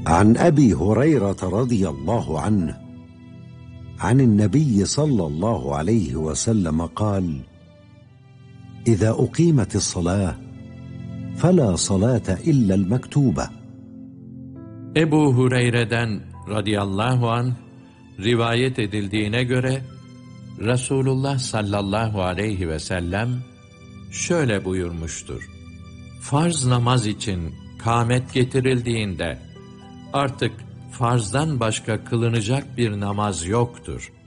عن أبي هريرة رضي الله عنه عن النبي صلى الله عليه وسلم قال: إذا أقيمت الصلاة فلا صلاة إلا المكتوبة. Ebu Hureyre'den radıyallahu anh rivayet edildiğine göre Resulullah sallallahu aleyhi ve sellem şöyle buyurmuştur: Farz namaz için kâmet getirildiğinde artık farzdan başka kılınacak bir namaz yoktur.